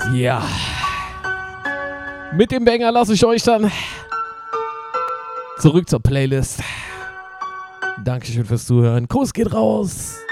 Ja. Mit dem Banger lasse ich euch dann zurück zur Playlist. Dankeschön fürs Zuhören. Kuss geht raus.